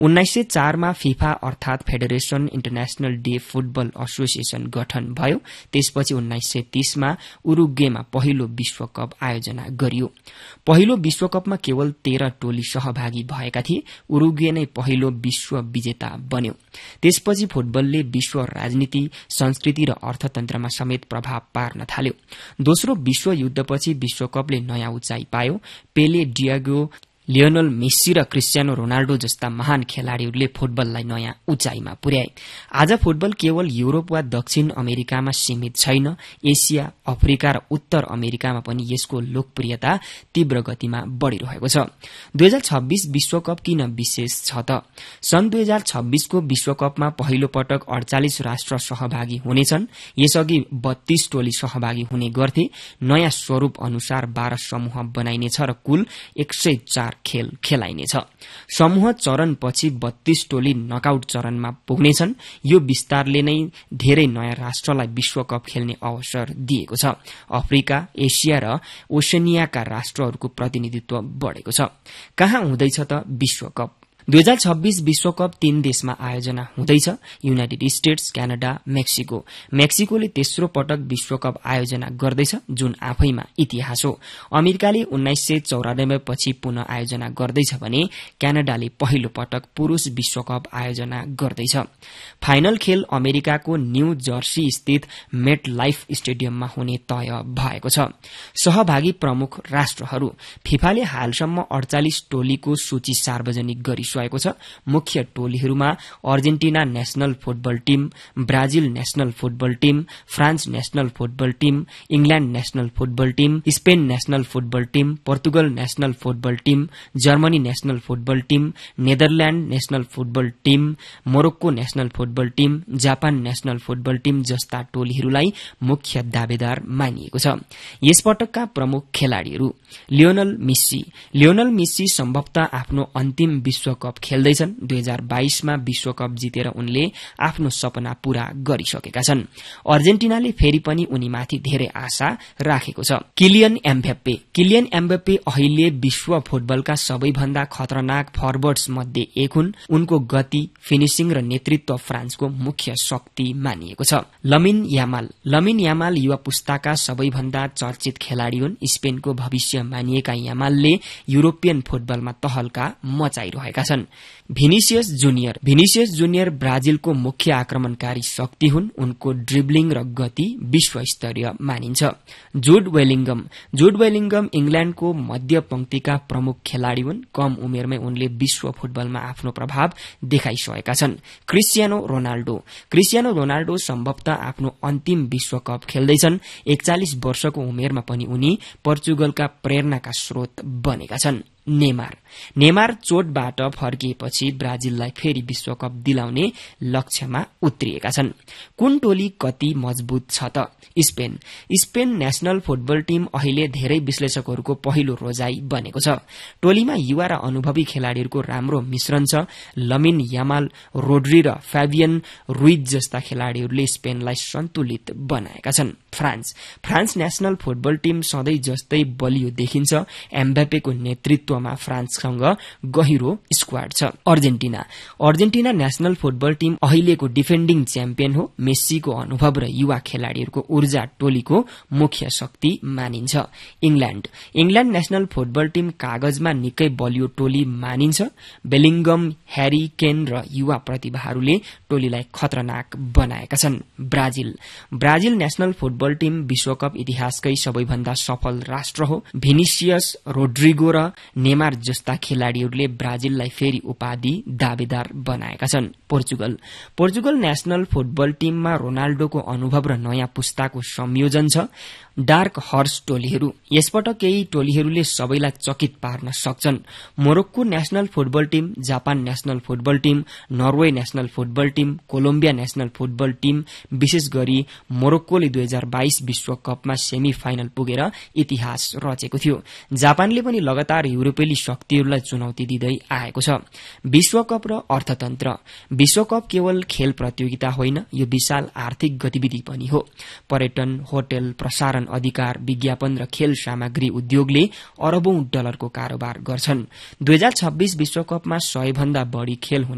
1904 मा फिफा अर्थात federation international day football association गठन भयो। त्यसपछि 1930 मा उरुग्वेमा पहिलो विश्वकप आयोजना गरियो। पहिलो विश्वकपमा केवल 13 टोली सहभागी भएका थिए। उरुग्वे नै पहिलो विश्व विजेता बन्यो। त्यसपछि फुटबलले विश्व राजनीति, संस्कृति र अर्थतन्त्रमा समेत प्रभाव पार्न थाल्यो। दोस्रो विश्वयुद्धपछि विश्वकपले नयाँ उचाइ पायो। पेले, डिएगो, लियोनल मेस्सी र क्रिस्टियानो रोनाल्डो जस्ता महान खेलाड़ीहरूले फुटबललाई नयाँ उचाइमा पुर्याए। आज फुटबल केवल युरोप वा दक्षिण अमेरिकामा सीमित छैन। एसिया, अफ्रिका र उत्तर अमेरिकामा पनि यसको लोकप्रियता तीव्र गतिमा बढ़िरहेको छ। 2026 विश्वकप किन विशेष छ त? सन् 2026 को विश्वकपमा पहिलो पटक 48 राष्ट्र सहभागी हुनेछन्। यसअघि 32 टोली सहभागी हुने गर्थे। नयाँ स्वरूप अनुसार 12 समूह बनाइनेछ र कुल 104 खेल खेलाइनेछ। समूह चरणपछि 32 टोली नकआउट चरणमा पुग्नेछन्। यो विस्तारले नै धेरै नयाँ राष्ट्रलाई विश्वकप खेल्ने अवसर दिएको छ। अफ्रिका, एसिया र ओसेनियाका राष्ट्रहरूको प्रतिनिधित्व बढ़ेको छ। कहाँ हुँदैछ त विश्वकप? 2026 विश्वकप 3 देशमा आयोजना हुँदैछ। United states, Canada, Mexico. मेक्सिकोले तेस्रो पटक विश्वकप आयोजना गर्दैछ, जुन आफैमा इतिहास हो। अमेरिकाले 1994 पछि पुनः आयोजना गर्दैछ भने क्यानाडाले पहिलो पटक पुरूष विश्वकप आयोजना गर्दैछ। फाइनल खेल अमेरिकाको न्यू जर्सी स्थित मेट लाइफ स्टेडियममा हुने तय भएको छ। सहभागी प्रमुख राष्ट्रहरू। फिफाले हालसम्म 48 टोलीको सूची सार्वजनिक गरिसकेको छ। मुख्य टोलीहरूमा Argentina national football team, Brazil national football team, France national football team, England national football team, Spain national football team, Portugal national football team, Germany national football team, Netherlands national football team, Morocco national football team, Japan national football team जस्ता टोलीहरूलाई मुख्य दावेदार मानिएको छ। यसपटकका प्रमुख खेलाड़ीहरू। Lionel Messi. Lionel Messi सम्भवतः आफ्नो अन्तिम विश्वकप खेल्दैछन्। 2022 मा विश्वकप जितेर उनले आफ्नो सपना पूरा गरिसकेका छन्। अर्जेन्टिनाले फेरि पनि उनीमाथि धेरै आशा राखेको छ। किलियन एम्बेप्पे। किलियन एम्बेप्पे अहिले विश्व फुटबलका सबैभन्दा खतरनाक फरवर्ड्स मध्ये एक हुन्। उनको गति, फिनिशिङ र नेतृत्व फ्रान्सको मुख्य शक्ति मानिएको छ। Lamin Yamal. लमिन यामाल युवा पुस्ताका सबैभन्दा चर्चित खेलाड़ी हुन्। स्पेनको भविष्य मानिएका यामालले युरोपियन फुटबलमा तहल्का मचाइरहेका छन्। भिनिसियस जुनियर। भिनिसियस जुनियर ब्राजिलको मुख्य आक्रमणकारी शक्ति हुन्। उनको ड्रिब्लिङ र गति विश्व स्तरीय मानिन्छ। जुड बेलिंगम। जुड बेलिंगम इंग्ल्याण्डको मध्य पंक्तिका प्रमुख खेलाड़ी हुन्। कम उमेरमै उनले विश्व फुटबलमा आफ्नो प्रभाव देखाइसकेका छन्। Cristiano Ronaldo. क्रिस्टियानो रोनाल्डो सम्भवतः आफ्नो अन्तिम विश्वकप खेल्दैछन्। 41 वर्षको उमेरमा पनि उनी पोर्चुगलका प्रेरणाका स्रोत बनेका छन्। नेमार। नेमार चोटबाट फर्किएपछि ब्राजिललाई फेरि विश्वकप दिलाउने लक्ष्यमा उत्रिएका छन्। कुन टोली कति मजबुत छ त? Spain. Spain national football team अहिले धेरै विश्लेषकहरूको पहिलो रोजाई बनेको छ। टोलीमा युवा र अनुभवी खेलाड़ीहरूको राम्रो मिश्रण छ। लमिन यामाल, रोड्री र फ्याबियन रुइज जस्ता खेलाड़ीहरूले स्पेनलाई सन्तुलित बनाएका छन्। France. France national football team सधैँ जस्तै बलियो देखिन्छ। एम्बेपेको नेतृत्वमा फ्रान्ससँग गहिरो स्क्वाड छ। Argentina. Argentina national football team अहिलेको डिफेन्डिङ च्याम्पियन हो। मेस्सीको अनुभव र युवा खेलाड़ीहरूको ऊर्जा टोलीको मुख्य शक्ति मानिन्छ। England. England national football team कागजमा निकै बलियो टोली मानिन्छ। बेलिंगम, ह्यारी केन र युवा प्रतिभाहरूले टोलीलाई खतरनाक बनाएका छन्। Brazil. Brazil national football team विश्वकप इतिहासकै सबैभन्दा सफल राष्ट्र हो। भिनिसियस, रोड्रिगो र नेमार जस्ता खेलाड़ीहरूले ब्राजिललाई फेरि उपाधि दावेदार बनाएका छन्। पोर्चुगल। पोर्चुगल नेशनल फुटबल टीममा रोनाल्डोको अनुभव र नयाँ पुस्ताको संयोजन छ। डार्क हर्स टोलीहरू। यसपटक केही टोलीहरूले सबैलाई चकित पार्न सक्छन्। Morocco national football team, Japan national football team, Norway national football team, Colombia national football team. विशेष गरी मोरक्कोले 2022 विश्वकपमा सेमी फाइनल पुगेर इतिहास रचेको थियो। जापानले पनि लगातार युरोपेली शक्तिहरूलाई चुनौती दिँदै आएको छ। विश्वकप र अर्थतन्त्र। विश्वकप केवल खेल प्रतियोगिता होइन, यो विशाल आर्थिक गतिविधि पनि हो। पर्यटन, होटल, प्रसारण अधिकार, विज्ञापन र खेल सामग्री उद्योगले अरबौं डलरको कारोबार गर्छन्। 2026 विश्वकपमा 100 भन्दा बढ़ी खेल हुने